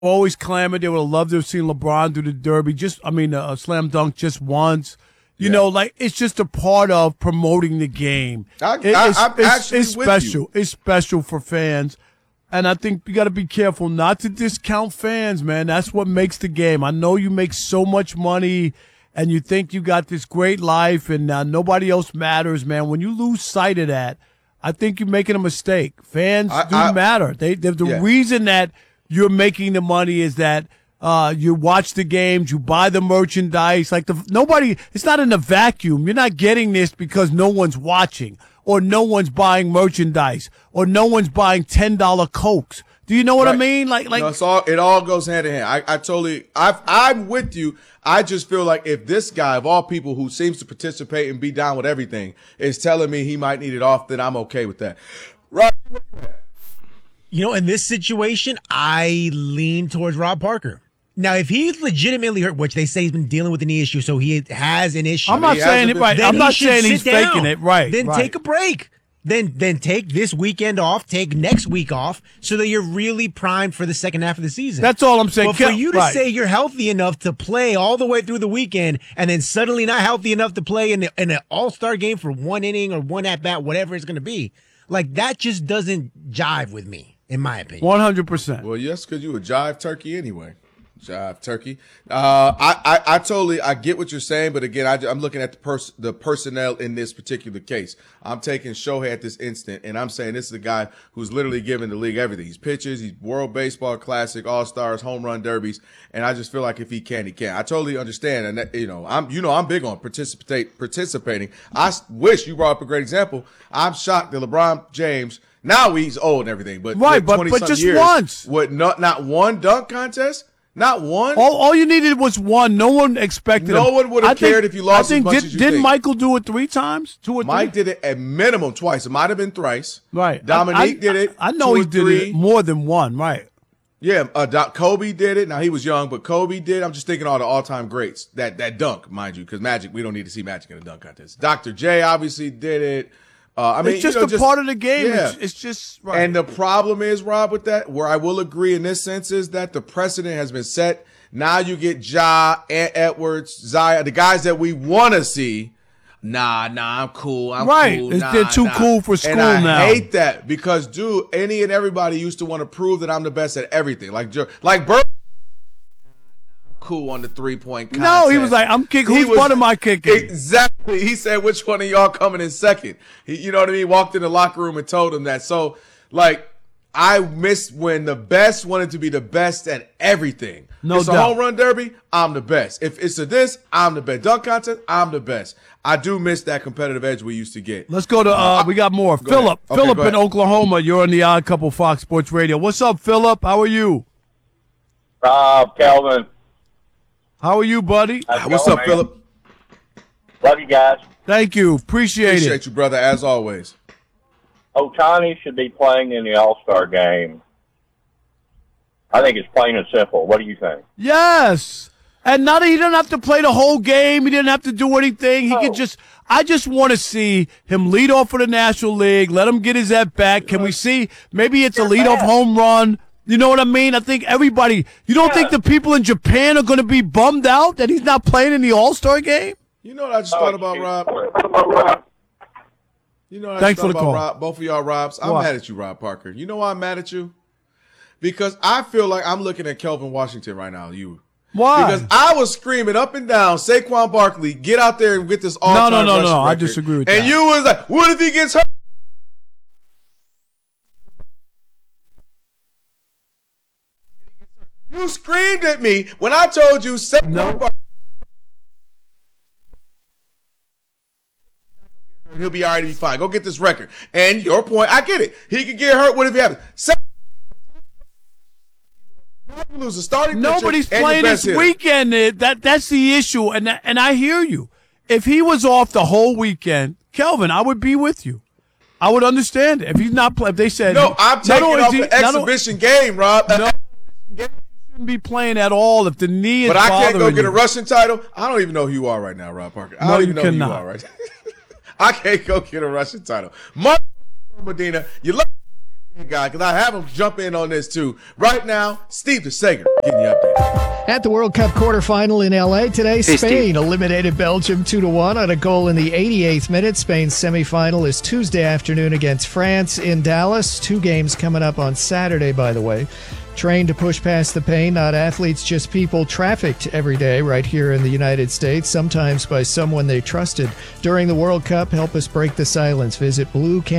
always clamored they would have loved to have seen LeBron do the Derby, slam dunk just once. You know, like, it's just a part of promoting the game. It's special. It's special for fans. And I think you got to be careful not to discount fans, man. That's what makes the game. I know you make so much money and you think you got this great life and nobody else matters, man. When you lose sight of that, I think you're making a mistake. Fans do matter. The reason that you're making the money is that you watch the games, you buy the merchandise. It's not in a vacuum. You're not getting this because no one's watching or no one's buying merchandise or no one's buying $10 Cokes. Do you know what I mean? It all goes hand in hand. I'm with you. I just feel like if this guy, of all people who seems to participate and be down with everything, is telling me he might need it off, then I'm okay with that. Right. In this situation, I lean towards Rob Parker. Now, if he's legitimately hurt, which they say he's been dealing with a knee issue, so he has an issue. I'm not saying it right. I'm not saying he's faking it. Right. Then take a break. Then take this weekend off, take next week off, so that you're really primed for the second half of the season. That's all I'm saying. But for you to say you're healthy enough to play all the way through the weekend and then suddenly not healthy enough to play in an all-star game for one inning or one at-bat, whatever it's going to be, like, that just doesn't jive with me, in my opinion. 100%. Well, yes, because you a jive turkey anyway. Jive turkey. I get what you're saying, but again, I'm looking at the personnel in this particular case. I'm taking Shohei at this instant, and I'm saying this is a guy who's literally giving the league everything. He's pitches, he's World Baseball Classic, All-Stars, home run derbies, and I just feel like if he can, he can. I totally understand, and I'm big on participating. I wish you brought up a great example. I'm shocked that LeBron James. Now he's old and everything, but just years, once. What? Not one dunk contest. Not one. All you needed was one. No one expected. No one would have cared if you lost as much as you think. Didn't Michael do it 3 times? 2 or 3? Mike did it at minimum twice. It might have been thrice. Right. Dominique did it. I know he did it more than one. Right. Yeah. Kobe did it. Now he was young, but Kobe did. I'm just thinking all the all-time greats. That dunk, mind you, because Magic. We don't need to see Magic in a dunk contest. Dr. J obviously did it. It's just a part of the game. Yeah. It's just right. And the problem is, Rob, with that, where I will agree in this sense, is that the precedent has been set. Now you get Ja, Ant Edwards, Zaya, the guys that we want to see. Nah, I'm cool. I'm cool. They're too cool for school and now. I hate that because, dude, any and everybody used to want to prove that I'm the best at everything. Like Bird. Cool on the 3-point contest. No, he was like, I'm kicking. Who's one of my kicking? Exactly. He said, which one of y'all coming in second? You know what I mean? Walked in the locker room and told him that. So, I miss when the best wanted to be the best at everything. It's a home run derby, I'm the best. If it's I'm the best. Dunk contest, I'm the best. I do miss that competitive edge we used to get. Let's go to, we got more. Philip. Okay, Philip in Oklahoma. You're on the Odd Couple Fox Sports Radio. What's up, Philip? How are you? Calvin. How are you, buddy? What's up, Philip? Love you guys. Thank you. Appreciate you, brother, as always. Ohtani should be playing in the All-Star game. I think it's plain and simple. What do you think? Yes. And now that he didn't have to play the whole game, he didn't have to do anything. He could I just want to see him lead off for the National League, let him get his at-bat. Can we see maybe it's a leadoff home run? You know what I mean? I think everybody – you don't think the people in Japan are going to be bummed out that he's not playing in the All-Star game? You know what I just thought about, Rob? Thanks for the call. Rob, both of y'all Robs. I'm mad at you, Rob Parker. You know why I'm mad at you? Because I feel like I'm looking at Kelvin Washington right now. Why? Because I was screaming up and down, Saquon Barkley, get out there and get this all-time rushing record. I disagree with that. And you was like, what if he gets hurt? You screamed at me when I told you Saquon Barkley. He'll be all right, he'll be fine. Go get this record. And your point, I get it. He could get hurt. What if he happens? Lose a starting Nobody's playing this weekend. That's the issue, and I hear you. If he was off the whole weekend, Kelvin, I would be with you. I would understand it. If he's not playing, if they said no, I'm taking off the exhibition game, Rob. No, he shouldn't be playing at all if the knee is bothering you. But I can't go get you. a rushing title. I don't even know who you are right now, Rob Parker. I don't even know who you are right now. I can't go get a rushing title. Mark Medina, you love guy, because I have him jump in on this too. Right now, Steve DeSager getting you updated. At the World Cup quarterfinal in L.A. today, Spain eliminated Belgium 2-1 on a goal in the 88th minute. Spain's semifinal is Tuesday afternoon against France in Dallas. 2 games coming up on Saturday, by the way. Trained to push past the pain, not athletes, just people trafficked every day right here in the United States, sometimes by someone they trusted. During the World Cup, help us break the silence. Visit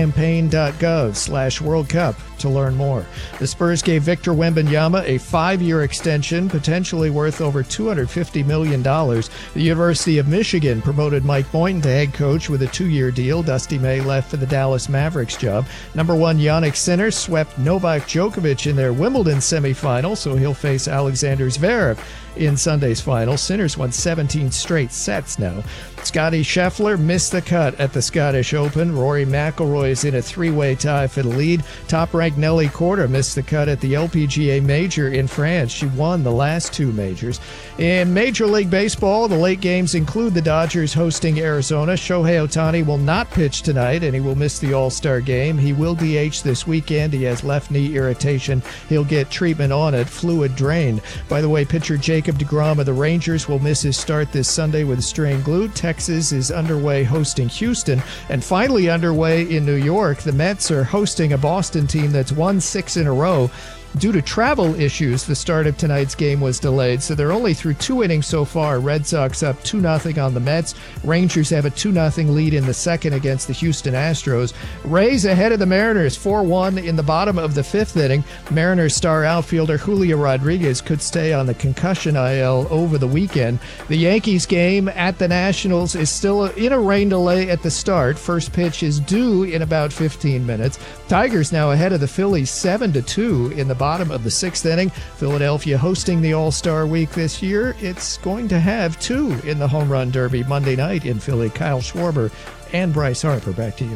bluecampaign.gov/World Cup to learn more. The Spurs gave Victor Wembanyama a 5-year extension, potentially worth over $250 million. The University of Michigan promoted Mike Boynton to head coach with a 2-year deal. Dusty May left for the Dallas Mavericks job. Number 1 Yannick Sinner swept Novak Djokovic in their Wimbledon semifinal, so he'll face Alexander Zverev in Sunday's final. Sinners won 17 straight sets now. Scottie Scheffler missed the cut at the Scottish Open. Rory McIlroy is in a 3-way tie for the lead. Top-ranked Nelly Korda missed the cut at the LPGA Major in France. She won the last 2 majors. In Major League Baseball, the late games include the Dodgers hosting Arizona. Shohei Ohtani will not pitch tonight, and he will miss the All-Star game. He will DH this weekend. He has left knee irritation. He'll get treatment on it, fluid drain. By the way, pitcher Jacob deGrom of the Rangers will miss his start this Sunday with a strained glute. Texas is underway hosting Houston. And finally underway in New York, the Mets are hosting a Boston team that's won 6 in a row. Due to travel issues, the start of tonight's game was delayed, so they're only through 2 innings so far. Red Sox up 2-0 on the Mets. Rangers have a 2-0 lead in the second against the Houston Astros. Rays ahead of the Mariners 4-1 in the bottom of the 5th inning. Mariners star outfielder Julio Rodriguez could stay on the concussion IL over the weekend. The Yankees game at the Nationals is still in a rain delay at the start. First pitch is due in about 15 minutes. Tigers now ahead of the Phillies 7-2 in the bottom of the 6th inning. Philadelphia hosting the All-Star Week this year. It's going to have 2 in the Home Run Derby Monday night in Philly. Kyle Schwarber and Bryce Harper. Back to you.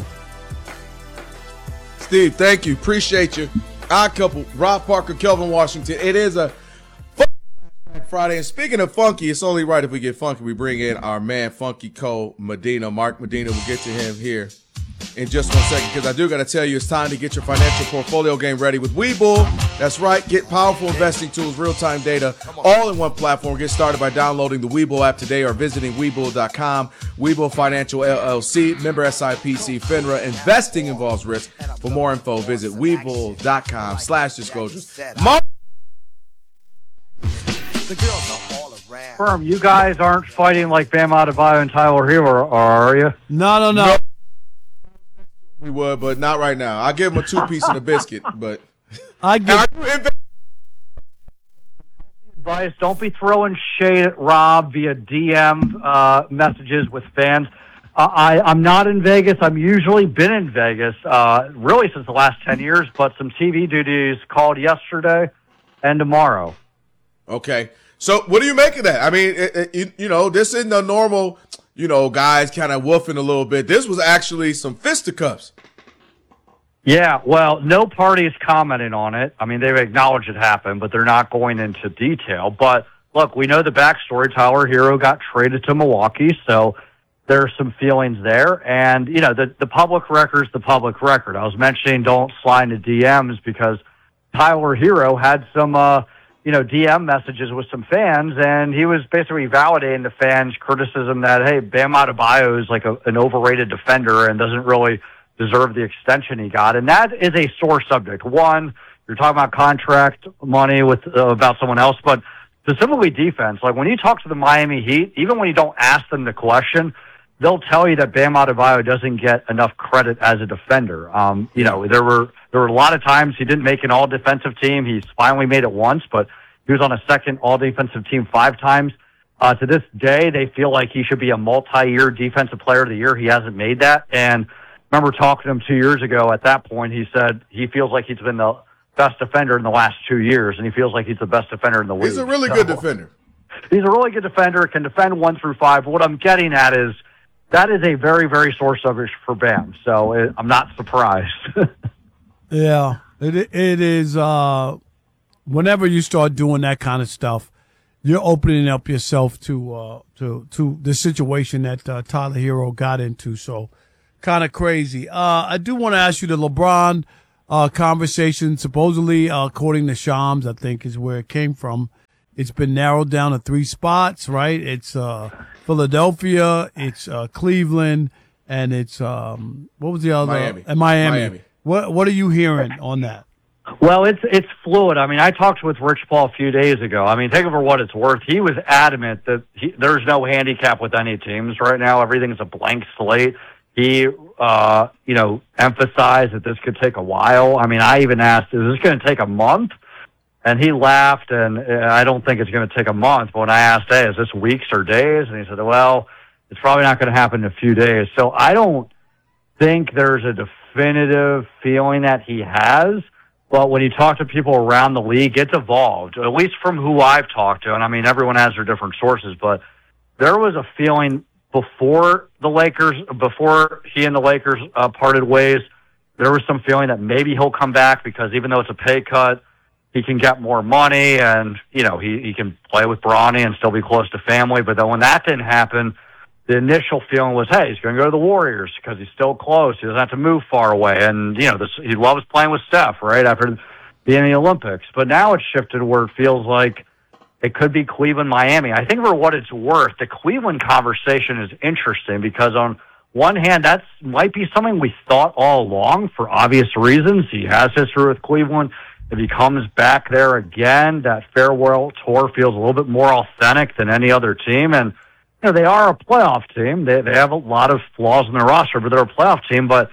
Steve, thank you. Appreciate you. Odd couple, Rob Parker, Kelvin Washington. It is a Friday. And speaking of funky, it's only right if we get funky. We bring in our man, Funky Cole Medina. Mark Medina, we'll get to him here in just 1 second, because I do got to tell you, it's time to get your financial portfolio game ready with Webull. That's right. Get powerful investing tools, real-time data, all in one platform. Get started by downloading the Webull app today or visiting Webull.com. Webull Financial LLC, member SIPC, FINRA. Investing involves risk. For more info, visit Webull.com/disclosures. Firm, you guys aren't fighting like Bam Adebayo and Tyler Hero, are you? No. We would, but not right now. I'll give him a 2-piece and a biscuit, but advice, don't be throwing shade at Rob via DM messages with fans. I'm not in Vegas. I've usually been in Vegas, really since the last 10 years, but some TV duties called yesterday and tomorrow. Okay. So what do you make of that? I mean, this isn't the normal, guys kind of woofing a little bit. This was actually some fisticuffs. Yeah, well, no party's commenting on it. I mean, they've acknowledged it happened, but they're not going into detail. But, look, we know the backstory. Tyler Hero got traded to Milwaukee, so there's some feelings there. And, the public record's the public record. I was mentioning don't slide into DMs because Tyler Hero had some DM messages with some fans, and he was basically validating the fans' criticism that, hey, Bam Adebayo is like an overrated defender and doesn't really deserve the extension he got. And that is a sore subject. One, you're talking about contract money with about someone else, but specifically defense. Like when you talk to the Miami Heat, even when you don't ask them the question, they'll tell you that Bam Adebayo doesn't get enough credit as a defender. There were a lot of times he didn't make an all-defensive team. He's finally made it once, but he was on a second all-defensive team 5 times. To this day, they feel like he should be a multi-year defensive player of the year. He hasn't made that. And I remember talking to him 2 years ago. At that point, he said he feels like he's been the best defender in the last 2 years, and he feels like he's the best defender in the league. He's a really good defender. He's a really good defender, can defend 1 through 5. But what I'm getting at is that is a very, very sore subject for Bam. So I'm not surprised. Yeah, it is. Whenever you start doing that kind of stuff, you're opening up yourself to the situation that Tyler Hero got into. So kind of crazy. I do want to ask you the LeBron conversation. Supposedly, according to Shams, I think is where it came from. It's been narrowed down to 3 spots, right? It's Philadelphia, it's Cleveland, and it's what was the other? Miami. Miami. What are you hearing on that? Well, it's fluid. I mean, I talked with Rich Paul a few days ago. I mean, take it for what it's worth. He was adamant that there's no handicap with any teams right now. Everything's a blank slate. He, emphasized that this could take a while. I mean, I even asked, is this going to take a month? And he laughed, and I don't think it's going to take a month. But when I asked, hey, is this weeks or days? And he said, well, it's probably not going to happen in a few days. So I don't think there's a definitive feeling that he has. But when you talk to people around the league, it's evolved, at least from who I've talked to. And, I mean, everyone has their different sources. But there was a feeling before he and the Lakers parted ways, there was some feeling that maybe he'll come back because even though it's a pay cut, he can get more money and, he can play with Bronny and still be close to family. But then when that didn't happen, the initial feeling was, hey, he's going to go to the Warriors because he's still close. He doesn't have to move far away. And, he loves playing with Steph, right, after being in the Olympics. But now it's shifted where it feels like it could be Cleveland, Miami. I think for what it's worth, the Cleveland conversation is interesting because on one hand, that might be something we thought all along for obvious reasons. He has history with Cleveland. If he comes back there again, that farewell tour feels a little bit more authentic than any other team. And, they are a playoff team. They have a lot of flaws in their roster, but they're a playoff team. But,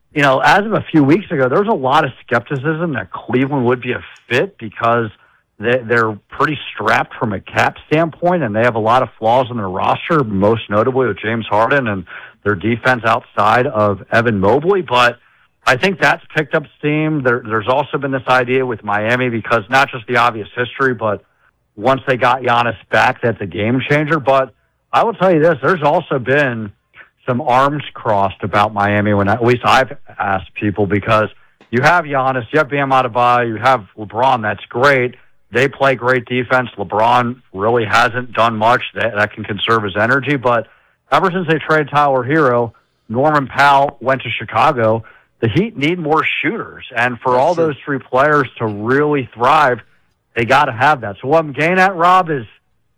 as of a few weeks ago, there was a lot of skepticism that Cleveland would be a fit because they're pretty strapped from a cap standpoint, and they have a lot of flaws in their roster, most notably with James Harden and their defense outside of Evan Mobley. But I think that's picked up steam. There's also been this idea with Miami because not just the obvious history, but once they got Giannis back, that's a game changer. But I will tell you this, there's also been some arms crossed about Miami when at least I've asked people because you have Giannis, you have Bam Adebayo, you have LeBron, that's great. They play great defense. LeBron really hasn't done much that can conserve his energy, but ever since they traded Tyler Hero, Norman Powell went to Chicago, the Heat need more shooters. And for all those 3 players to really thrive, they got to have that. So what I'm getting at, Rob, is,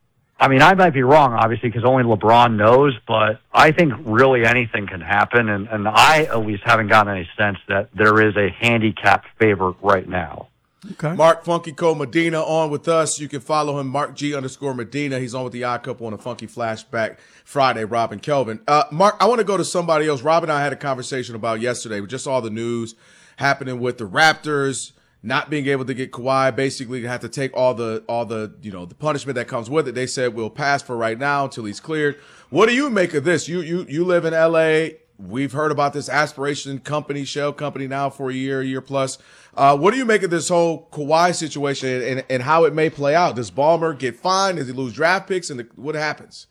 I mean, I might be wrong, obviously, because only LeBron knows, but I think really anything can happen, and I at least haven't gotten any sense that there is a handicapped favorite right now. Okay. Mark Funky Cole Medina on with us. You can follow him, Mark G_Medina. He's on with the Odd Couple on a Funky Flashback Friday, Rob and Kelvin. Mark, I want to go to somebody else. Rob and I had a conversation about yesterday with just all the news happening with the Raptors not being able to get Kawhi, basically have to take all the the punishment that comes with it. They said we'll pass for right now until he's cleared. What do you make of this? You live in LA. We've heard about this aspiration company, shell company now for a year plus. What do you make of this whole Kawhi situation and how it may play out? Does Ballmer get fined? Does he lose draft picks? And what happens?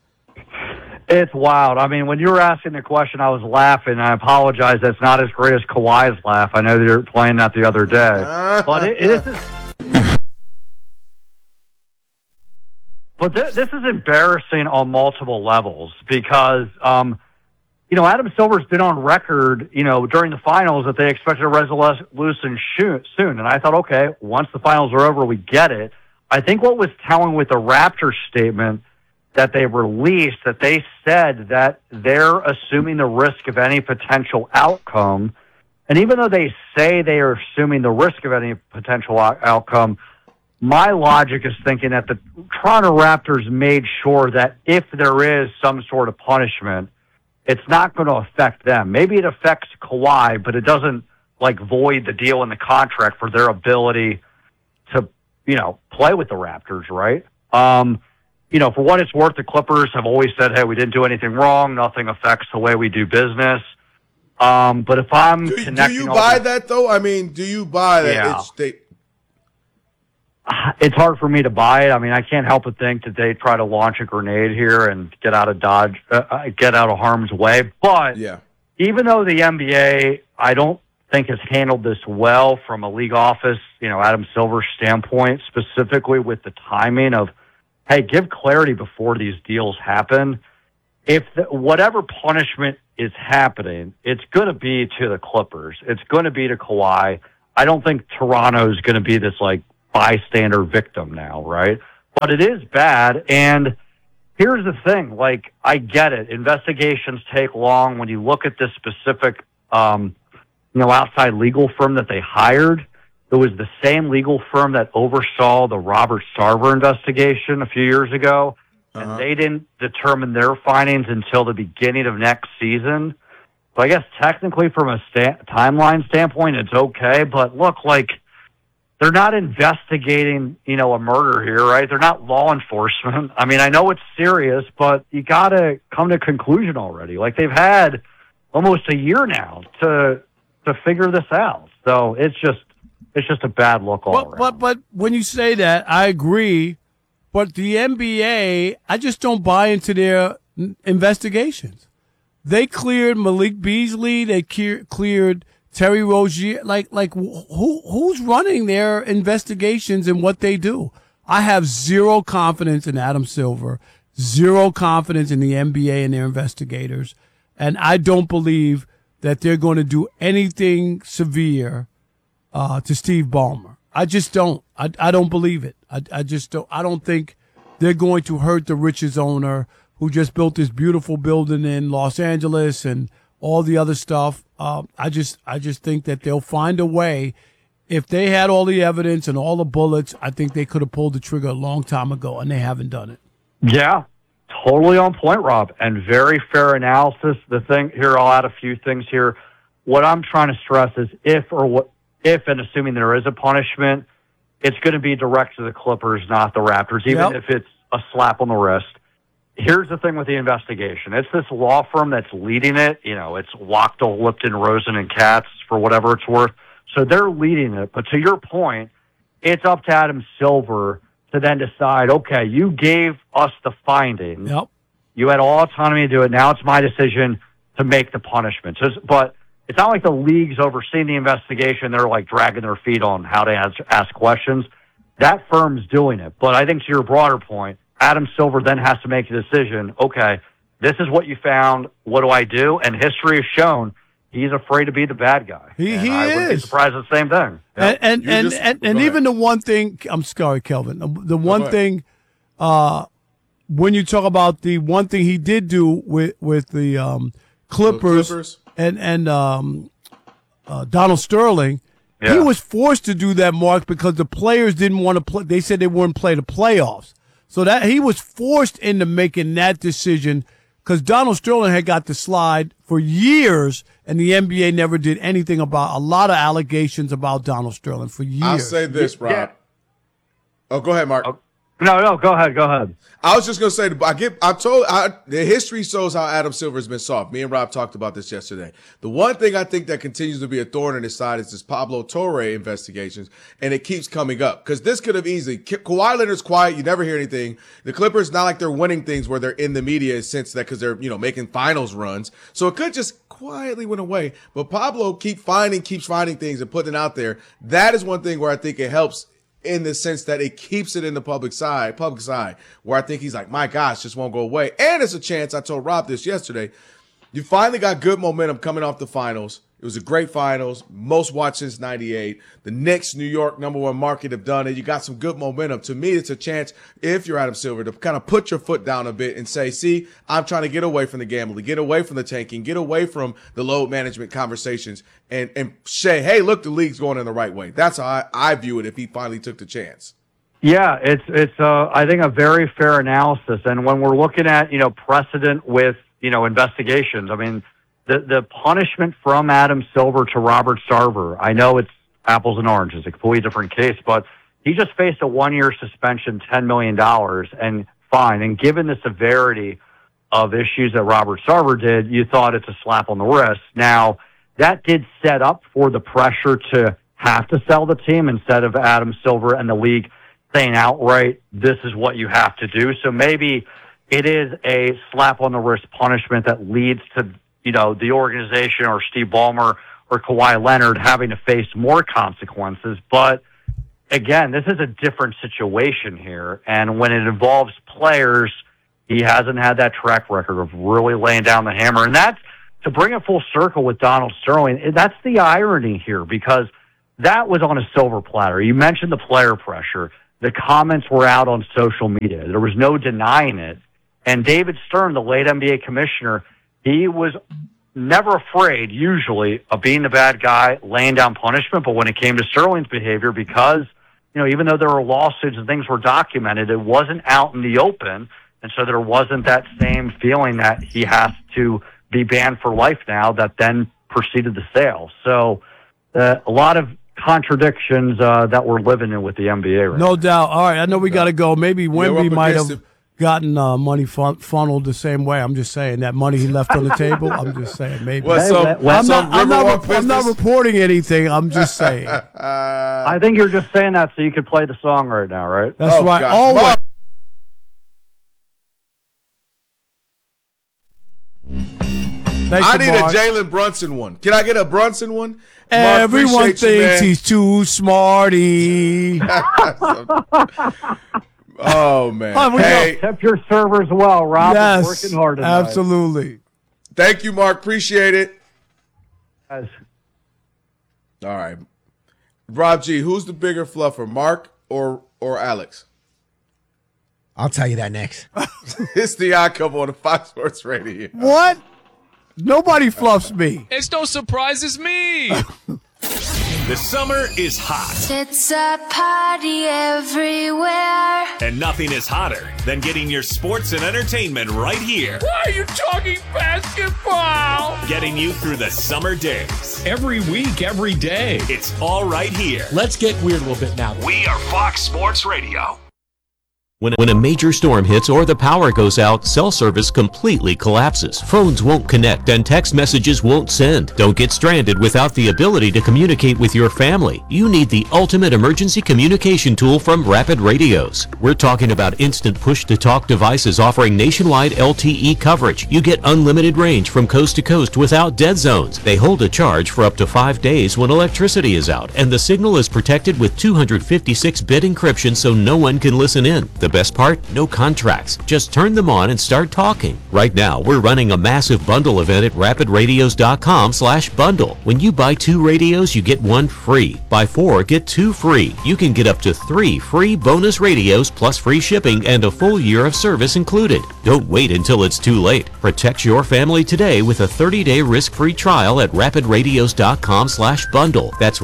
It's wild. I mean, when you were asking the question, I was laughing. I apologize. That's not as great as Kawhi's laugh. I know they were playing that the other day. But this is embarrassing on multiple levels because, Adam Silver's been on record, during the finals that they expected a resolution soon. And I thought, okay, once the finals are over, we get it. I think what was telling with the Raptors statement that they released, that they said that they're assuming the risk of any potential outcome. And even though they say they are assuming the risk of any potential outcome, my logic is thinking that the Toronto Raptors made sure that if there is some sort of punishment, it's not going to affect them. Maybe it affects Kawhi, but it doesn't void the deal in the contract for their ability to, play with the Raptors, right? For what it's worth, the Clippers have always said, hey, we didn't do anything wrong. Nothing affects the way we do business. But if I'm connecting... Do you buy that, though? I mean, do you buy that? Yeah. It's hard for me to buy it. I mean, I can't help but think that they try to launch a grenade here and get out of harm's way. But even though the NBA, I don't think has handled this well from a league office, Adam Silver's standpoint, specifically with the timing of, hey, give clarity before these deals happen. If whatever punishment is happening, it's going to be to the Clippers. It's going to be to Kawhi. I don't think Toronto's going to be this like bystander victim now, right? But it is bad. And here's the thing, like, I get it. Investigations take long. When you look at this specific, outside legal firm that they hired, it was the same legal firm that oversaw the Robert Sarver investigation a few years ago. And they didn't determine their findings until the beginning of next season. So I guess technically from a timeline standpoint, it's okay. But look, like, they're not investigating, a murder here, right? They're not law enforcement. I mean, I know it's serious, but you got to come to a conclusion already. Like, they've had almost a year now to figure this out. So it's just a bad look all around. But when you say that, I agree. But the NBA, I just don't buy into their investigations. They cleared Malik Beasley. They cleared Terry Rozier. Like who's running their investigations and what they do? I have zero confidence in Adam Silver, zero confidence in the NBA and their investigators, and I don't believe that they're going to do anything severe to Steve Ballmer. I just don't. I don't believe it. I just don't. I don't think they're going to hurt the richest owner who just built this beautiful building in Los Angeles and all the other stuff. I just think that they'll find a way. If they had all the evidence and all the bullets, I think they could have pulled the trigger a long time ago, and they haven't done it. Yeah, totally on point, Rob, and very fair analysis. The thing here, I'll add a few things here. What I'm trying to stress is if and assuming there is a punishment, it's going to be direct to the Clippers, not the Raptors, even if it's a slap on the wrist. Here's the thing with the investigation. It's this law firm that's leading it. It's Wachtell, Lipton, Rosen, and Katz, for whatever it's worth. So they're leading it. But to your point, it's up to Adam Silver to then decide, okay, you gave us the findings. Yep. You had all autonomy to do it. Now it's my decision to make the punishment. But it's not like the league's overseeing the investigation. They're like dragging their feet on how to ask questions. That firm's doing it. But I think to your broader point, Adam Silver then has to make a decision. Okay, this is what you found. What do I do? And history has shown he's afraid to be the bad guy. He is. I wouldn't be surprised at the same thing. Yep. And even the one thing, I'm sorry, Kelvin, the one thing, when you talk about the one thing he did do with the Clippers. And Donald Sterling, he was forced to do that, Mark, because the players didn't want to play. They said they wouldn't play the playoffs. So that he was forced into making that decision because Donald Sterling had got the slide for years, and the NBA never did anything about a lot of allegations about Donald Sterling for years. I'll say this, Rob. Yeah. Oh, go ahead, Mark. No, go ahead. I was just going to say, the history shows how Adam Silver has been soft. Me and Rob talked about this yesterday. The one thing I think that continues to be a thorn in his side is this Pablo Torre investigations, and it keeps coming up. Because this could have easily, Kawhi Leonard's quiet, you never hear anything. The Clippers, not like they're winning things where they're in the media since that because they're, making finals runs. So it could just quietly went away. But Pablo keeps finding things and putting it out there. That is one thing where I think it helps in the sense that it keeps it in the public side, where I think he's like, my gosh, just won't go away. And it's a chance, I told Rob this yesterday, you finally got good momentum coming off the finals. It was a great finals, most watched since 98. The Knicks, New York, #1 market have done it. You got some good momentum. To me, it's a chance, if you're Adam Silver, to kind of put your foot down a bit and say, see, I'm trying to get away from the gambling, get away from the tanking, get away from the load management conversations and say, hey, look, the league's going in the right way. That's how I view it if he finally took the chance. Yeah, it's I think a very fair analysis. And when we're looking at, precedent with, investigations, I mean, the punishment from Adam Silver to Robert Sarver, I know it's apples and oranges, a completely different case, but he just faced a 1-year suspension, $10 million, and fine. And given the severity of issues that Robert Sarver did, you thought it's a slap on the wrist. Now, that did set up for the pressure to have to sell the team instead of Adam Silver and the league saying outright, this is what you have to do. So maybe it is a slap on the wrist punishment that leads to the organization or Steve Ballmer or Kawhi Leonard having to face more consequences. But again, this is a different situation here. And when it involves players, he hasn't had that track record of really laying down the hammer. And that's, to bring it full circle with Donald Sterling, that's the irony here, because that was on a silver platter. You mentioned the player pressure. The comments were out on social media. There was no denying it. And David Stern, the late NBA commissioner, he was never afraid, usually, of being the bad guy, laying down punishment. But when it came to Sterling's behavior, because, even though there were lawsuits and things were documented, it wasn't out in the open. And so there wasn't that same feeling that he has to be banned for life now that then preceded the sale. So a lot of contradictions that we're living in with the NBA right now. No doubt. All right, I know we got to go. Maybe Wemby might have gotten money funneled the same way. I'm just saying that money he left on the table. I'm just saying maybe. I'm not reporting anything. I'm just saying. I think you're just saying that so you could play the song right now, right? That's right. Always. I need a Jalen Brunson one. Can I get a Brunson one? Everyone thinks he's too smarty. Oh, man. Hey, kept your servers well, Rob. Yes, working hard tonight. Absolutely. Thank you, Mark. Appreciate it. Yes. All right. Rob G., who's the bigger fluffer, Mark or Alex? I'll tell you that next. It's the Odd Couple on the Fox Sports Radio. What? Nobody fluffs me. It's no surprise, it's me. The summer is hot. It's a party everywhere. And nothing is hotter than getting your sports and entertainment right here. Why are you talking basketball? Getting you through the summer days. Every week, every day. It's all right here. Let's get weird a little bit now. We are Fox Sports Radio. When a major storm hits or the power goes out, cell service completely collapses. Phones won't connect and text messages won't send. Don't get stranded without the ability to communicate with your family. You need the ultimate emergency communication tool from Rapid Radios. We're talking about instant push-to-talk devices offering nationwide LTE coverage. You get unlimited range from coast to coast without dead zones. They hold a charge for up to 5 days when electricity is out, and the signal is protected with 256-bit encryption so no one can listen in. The best part? No contracts. Just turn them on and start talking. Right now, we're running a massive bundle event at rapidradios.com/bundle. When you buy 2 radios, you get 1 free. Buy 4, get 2 free. You can get up to 3 free bonus radios plus free shipping and a full year of service included. Don't wait until it's too late. Protect your family today with a 30-day risk-free trial at rapidradios.com/bundle. That's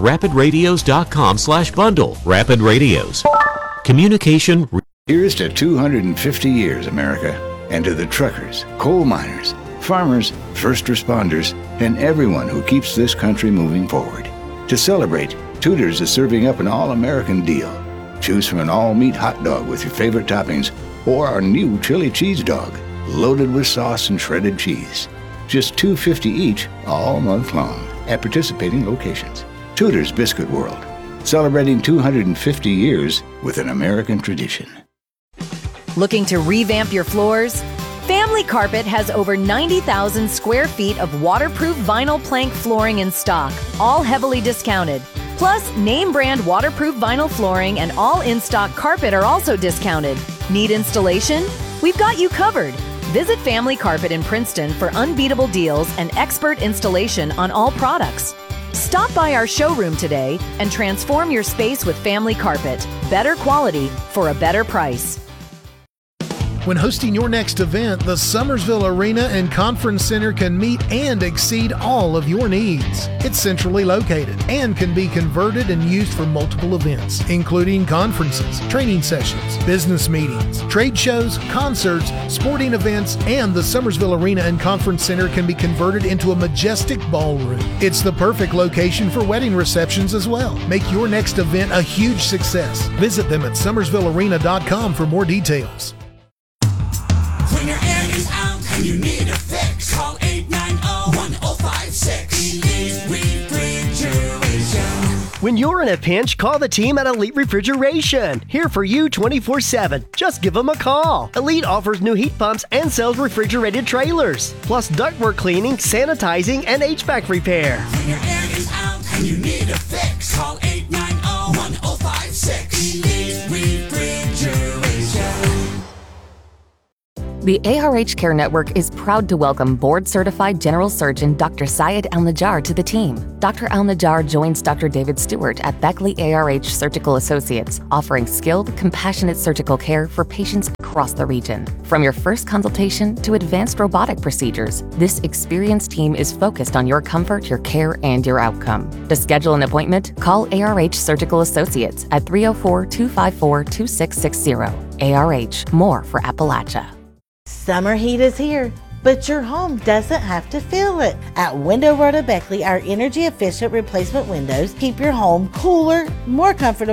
rapidradios.com/bundle. Rapid Radios. Communication. Here's to 250 years, America, and to the truckers, coal miners, farmers, first responders, and everyone who keeps this country moving forward. To celebrate, Tudor's is serving up an all-American deal. Choose from an all-meat hot dog with your favorite toppings or our new chili cheese dog, loaded with sauce and shredded cheese. Just $2.50 each all month long at participating locations. Tudor's Biscuit World, celebrating 250 years with an American tradition. Looking to revamp your floors? Family Carpet has over 90,000 square feet of waterproof vinyl plank flooring in stock, all heavily discounted. Plus, name brand waterproof vinyl flooring and all in-stock carpet are also discounted. Need installation? We've got you covered. Visit Family Carpet in Princeton for unbeatable deals and expert installation on all products. Stop by our showroom today and transform your space with Family Carpet. Better quality for a better price. When hosting your next event, the Summersville Arena and Conference Center can meet and exceed all of your needs. It's centrally located and can be converted and used for multiple events, including conferences, training sessions, business meetings, trade shows, concerts, sporting events, and the Summersville Arena and Conference Center can be converted into a majestic ballroom. It's the perfect location for wedding receptions as well. Make your next event a huge success. Visit them at summersvillearena.com for more details. When your air is out and you need a fix, call 890-1056. Elite Refrigeration. When you're in a pinch, call the team at Elite Refrigeration. Here for you 24/7. Just give them a call. Elite offers new heat pumps and sells refrigerated trailers, plus ductwork cleaning, sanitizing, and HVAC repair. When your air is out and you need a fix, call 890-1056. Elite Refrigeration. The ARH Care Network is proud to welcome board-certified general surgeon Dr. Syed Al-Najjar to the team. Dr. Al-Najjar joins Dr. David Stewart at Beckley ARH Surgical Associates, offering skilled, compassionate surgical care for patients across the region. From your first consultation to advanced robotic procedures, this experienced team is focused on your comfort, your care, and your outcome. To schedule an appointment, call ARH Surgical Associates at 304-254-2660. ARH, more for Appalachia. Summer heat is here, but your home doesn't have to feel it. At Window World of Beckley, our energy-efficient replacement windows keep your home cooler, more comfortable,